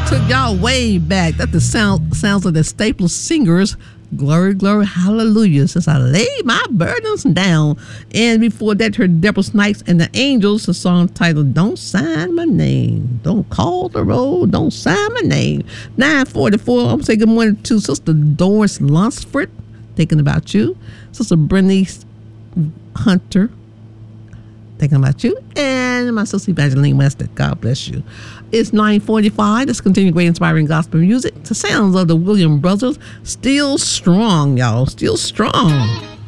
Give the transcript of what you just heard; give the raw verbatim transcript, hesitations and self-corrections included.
took y'all way back. That's the sound sounds of the Staples Singers. Glory, glory, hallelujah. Since I laid my burdens down. And before that, heard Deborah Snipes and the Angels, a song titled Don't Sign My Name. Don't call the roll, don't sign my name. nine forty-four, I'm going to say good morning to Sister Doris Lunsford, thinking about you. Sister Bernice Hunter, thinking about you. And my sister Evangeline Wester, God bless you. It's nine forty-five. Let's continue great inspiring gospel music. The sounds of the Williams Brothers. Still strong, y'all. Still strong.